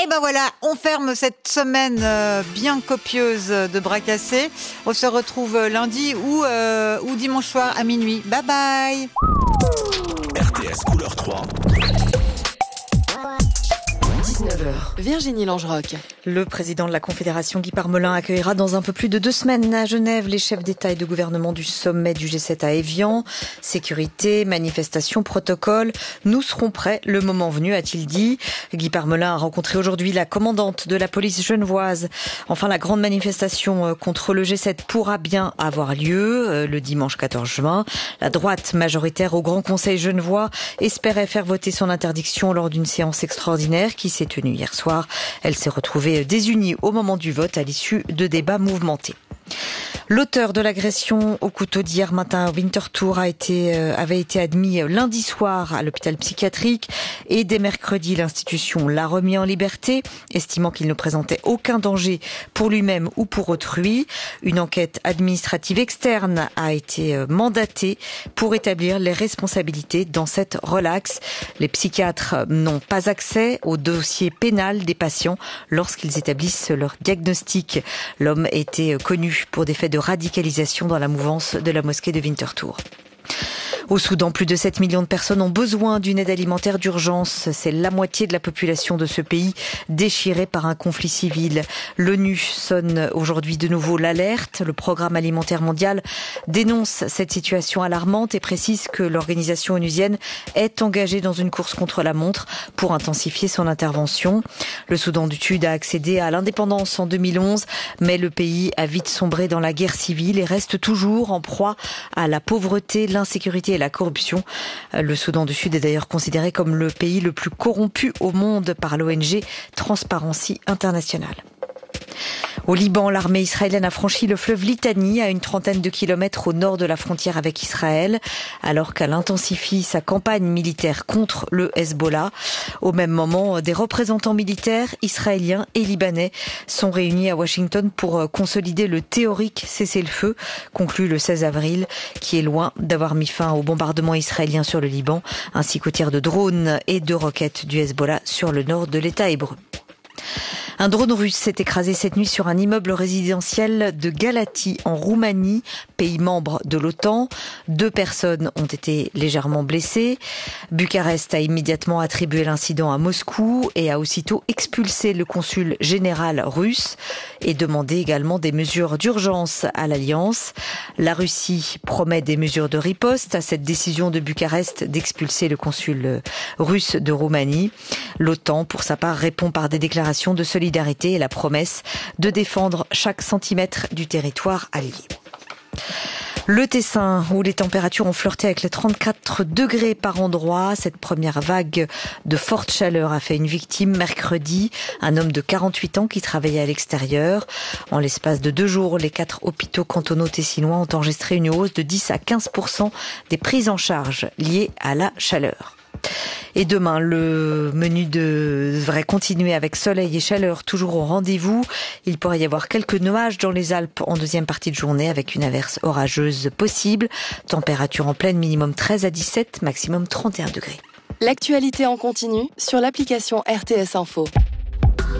Et ben voilà, on ferme cette semaine bien copieuse de bras cassés. On se retrouve lundi ou dimanche soir à minuit. Bye bye. RTS Couleur 3. 19h, Virginie Langeroc. Le président de la Confédération, Guy Parmelin, accueillera dans un peu plus de 2 semaines à Genève les chefs d'État et de gouvernement du sommet du G7 à Évian. Sécurité, manifestation, protocole, nous serons prêts le moment venu, a-t-il dit. Guy Parmelin a rencontré aujourd'hui la commandante de la police genevoise. Enfin, la grande manifestation contre le G7 pourra bien avoir lieu le dimanche 14 juin. La droite majoritaire au Grand Conseil genevois espérait faire voter son interdiction lors d'une séance extraordinaire qui s'est tenue hier soir. Elle s'est retrouvée désunie au moment du vote à l'issue de débats mouvementés. L'auteur de l'agression au couteau d'hier matin à Winterthur avait été admis lundi soir à l'hôpital psychiatrique et dès mercredi, l'institution l'a remis en liberté, estimant qu'il ne présentait aucun danger pour lui-même ou pour autrui. Une enquête administrative externe a été mandatée pour établir les responsabilités dans cette relaxe. Les psychiatres n'ont pas accès au dossier pénal des patients lorsqu'ils établissent leur diagnostic. L'homme était connu pour des faits de radicalisation dans la mouvance de la mosquée de Winterthur. Au Soudan, plus de 7 millions de personnes ont besoin d'une aide alimentaire d'urgence. C'est la moitié de la population de ce pays déchiré par un conflit civil. L'ONU sonne aujourd'hui de nouveau l'alerte. Le Programme alimentaire mondial dénonce cette situation alarmante et précise que l'organisation onusienne est engagée dans une course contre la montre pour intensifier son intervention. Le Soudan du Sud a accédé à l'indépendance en 2011, mais le pays a vite sombré dans la guerre civile et reste toujours en proie à la pauvreté, l'insécurité et la corruption. Le Soudan du Sud est d'ailleurs considéré comme le pays le plus corrompu au monde par l'ONG Transparency International. Au Liban, l'armée israélienne a franchi le fleuve Litani à une trentaine de kilomètres au nord de la frontière avec Israël, alors qu'elle intensifie sa campagne militaire contre le Hezbollah. Au même moment, des représentants militaires israéliens et libanais sont réunis à Washington pour consolider le théorique cessez-le-feu conclu le 16 avril, qui est loin d'avoir mis fin au bombardement israélien sur le Liban, ainsi qu'aux tirs de drones et de roquettes du Hezbollah sur le nord de l'État hébreu. Un drone russe s'est écrasé cette nuit sur un immeuble résidentiel de Galatie en Roumanie, pays membre de l'OTAN. 2 personnes ont été légèrement blessées. Bucarest a immédiatement attribué l'incident à Moscou et a aussitôt expulsé le consul général russe et demandé également des mesures d'urgence à l'Alliance. La Russie promet des mesures de riposte à cette décision de Bucarest d'expulser le consul russe de Roumanie. L'OTAN, pour sa part, répond par des déclarations de solidarité et la promesse de défendre chaque centimètre du territoire allié. Le Tessin, où les températures ont flirté avec les 34 degrés par endroit. Cette première vague de forte chaleur a fait une victime mercredi, un homme de 48 ans qui travaillait à l'extérieur. En l'espace de 2 jours, les 4 hôpitaux cantonaux tessinois ont enregistré une hausse de 10 à 15% des prises en charge liées à la chaleur. Et demain, le menu devrait continuer avec soleil et chaleur toujours au rendez-vous. Il pourrait y avoir quelques nuages dans les Alpes en deuxième partie de journée avec une averse orageuse possible. Température en pleine, minimum 13 à 17, maximum 31 degrés. L'actualité en continu sur l'application RTS Info.